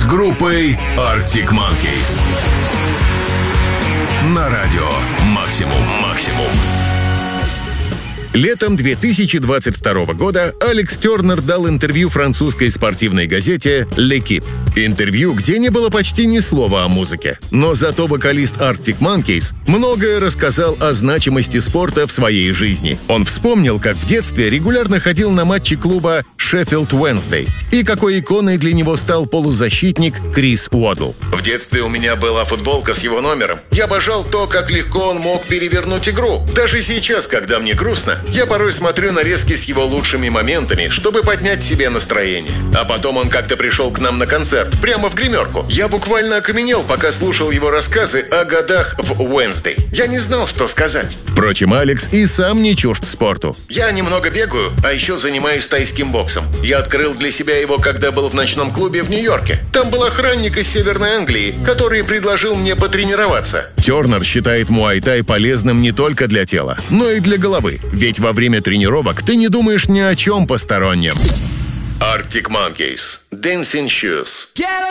с группой Arctic Monkeys. На радио «Максимум». Летом 2022 года Алекс Тернер дал интервью французской спортивной газете «L'Équipe». Интервью, где не было почти ни слова о музыке. Но зато вокалист Arctic Monkeys многое рассказал о значимости спорта в своей жизни. Он вспомнил, как в детстве регулярно ходил на матчи клуба Sheffield Wednesday и какой иконой для него стал полузащитник Крис Уодл. «В детстве у меня была футболка с его номером. Я обожал то, как легко он мог перевернуть игру. Даже сейчас, когда мне грустно, я порой смотрю нарезки с его лучшими моментами, чтобы поднять себе настроение. А потом он как-то пришел к нам на концерт, прямо в гримерку. Я буквально окаменел, пока слушал его рассказы о годах в Уэнсдей. Я не знал, что сказать». Впрочем, Алекс и сам не чужд спорту. «Я немного бегаю, а еще занимаюсь тайским боксом. Я открыл для себя его, когда был в ночном клубе в Нью-Йорке. Там был охранник из Северной Англии, который предложил мне потренироваться». Тернер считает муай-тай полезным не только для тела, но и для головы. Ведь во время тренировок ты не думаешь ни о чем постороннем. Arctic Monkeys. Dancing Shoes.